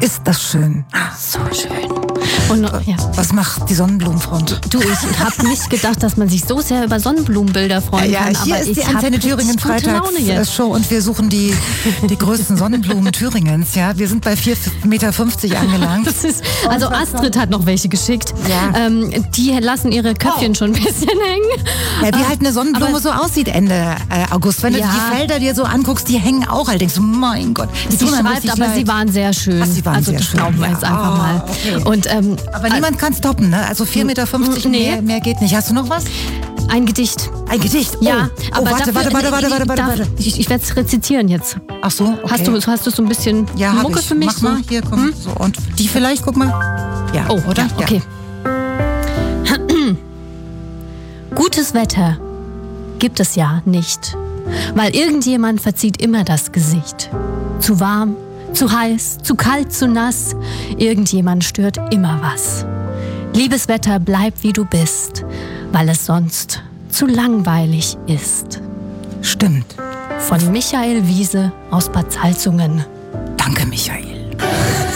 Ist das schön. So schön. Und ja. Was macht die Sonnenblumenfront? Du, ich habe nicht gedacht, dass man sich so sehr über Sonnenblumenbilder freuen kann. Hier aber ist die Antenne Thüringen Freitagsshow und wir suchen die größten Sonnenblumen Thüringens. Ja, wir sind bei 4,50 Meter angelangt. Das ist, also Astrid hat noch welche geschickt. Ja. Die lassen ihre Köpfchen schon ein bisschen hängen. Ja, wie halt eine Sonnenblume so aussieht Ende August. Wenn du die Felder dir so anguckst, die hängen auch halt. Denkst du, mein Gott. Sie schreibt, aber sie waren sehr schön. Sie waren sehr schön. Glauben wir jetzt einfach mal. Okay. Und, aber niemand kann es toppen, ne? Also 4,50 Meter, mehr geht nicht. Hast du noch was? Ein Gedicht. Ein Gedicht? Ja, aber warte. Ich werde es rezitieren jetzt. Ach so, okay. Hast du so ein bisschen Mucke für mich? Mach mal, hier, komm. So, und die vielleicht, guck mal. Ja, oder? Ja, okay. Ja. Gutes Wetter gibt es ja nicht, weil irgendjemand verzieht immer das Gesicht. Zu warm, zu heiß, zu kalt, zu nass, irgendjemand stört immer was. Liebes Wetter, bleib wie du bist, weil es sonst zu langweilig ist. Stimmt. Von Michael Wiese aus Bad Salzungen. Danke, Michael.